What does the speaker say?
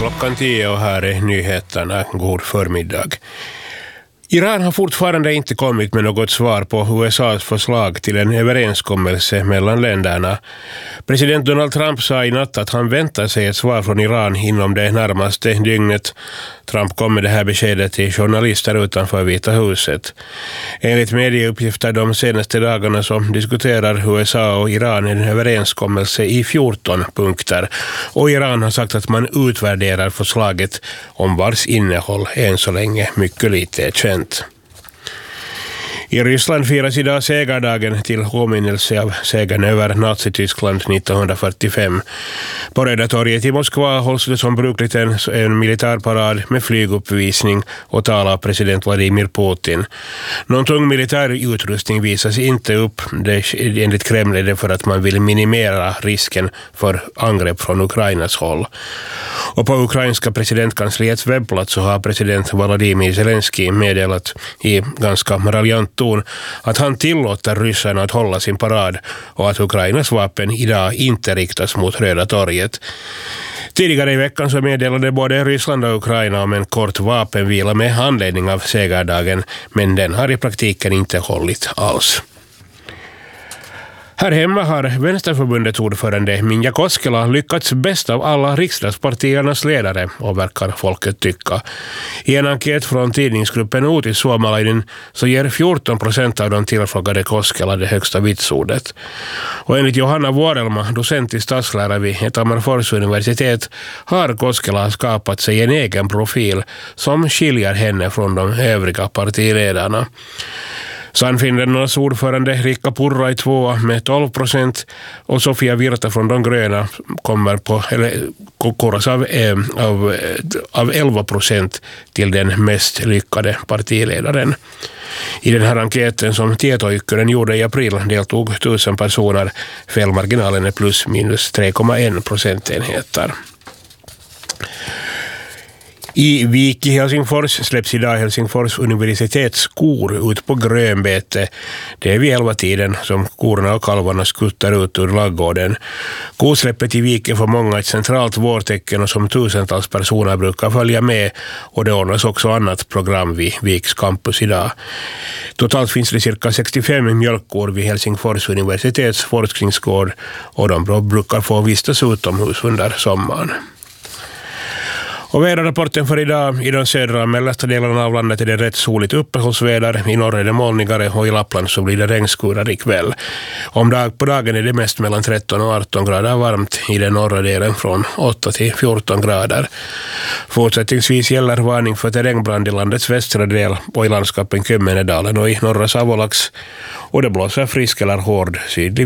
klockan 10 och här är nyheterna. God förmiddag. Iran har fortfarande inte kommit med något svar på USAs förslag till en överenskommelse mellan länderna. President Donald Trump sa i natt att han väntar sig ett svar från Iran inom det närmaste dygnet. Trump kom med det här beskedet till journalister utanför Vita huset. Enligt medieuppgifter de senaste dagarna så diskuterar USA och Iran en överenskommelse i 14 punkter. Och Iran har sagt att man utvärderar förslaget om vars innehåll än så länge mycket lite är känt. I Ryssland firas idag segerdagen till påminnelse av segern över Nazityskland 1945. På Röda torget i Moskva hålls det som brukligt en militärparad med flyguppvisning och tal av president Vladimir Putin. Någon tung militär utrustning visas inte upp. Enligt Kreml är det för att man vill minimera risken för angrepp från Ukrainas håll. Och på ukrainska presidentkansliets webbplats så har president Volodymyr Zelensky meddelat i ganska raljant ton att han tillåter ryssarna att hålla sin parad och att Ukrainas vapen idag inte riktas mot Röda torget. Tidigare i veckan så meddelade både Ryssland och Ukraina om en kort vapenvila med anledning av segerdagen, men den har i praktiken inte hållit alls. Här hemma har Vänsterförbundets ordförande Minja Koskela lyckats bäst av alla riksdagspartiernas ledare, och verkar folket tycka. I en enkät från tidningsgruppen Uutis Suomalainen så ger 14% av de tillfrågade Koskela det högsta vitsordet. Och enligt Johanna Vuorelma, docent i statslära vid Tammerfors universitet, har Koskela skapat sig en egen profil som skiljer henne från de övriga partiledarna. Sannfinländarnas ordförande Riikka Purra i 2 med 12% och Sofia Virta från de gröna kommer på koras av 11% till den mest lyckade partiledaren. I den här enkäten som Tietoykkönen gjorde i april deltog 1000 personer. Felmarginalen är plus minus 3,1 procentenheter. I Vik i Helsingfors släpps idag Helsingfors universitets kor ut på grönbete. Det är vid 11-tiden som korna och kalvarna skuttar ut ur laggården. Kosläppet i Vik är för många ett centralt vårtecken och som tusentals personer brukar följa med, och det ordnas också annat program vid Viks campus idag. Totalt finns det cirka 65 mjölkkor vid Helsingfors universitets forskningsgård, och de brukar få vistas utomhus under sommaren. Och väderrapporten för idag: i de södra och mellersta delarna av landet är det rätt soligt uppehållsväder. I norr är det molnigare och i Lappland så blir det regnskurar ikväll. På dagen är det mest mellan 13 och 18 grader varmt, i den norra delen från 8 till 14 grader. Fortsättningsvis gäller varning för terrängbrand i landets västra del och i landskapen Kömmenedalen och i norra Savolax. Och det blåser frisk eller hård sydlig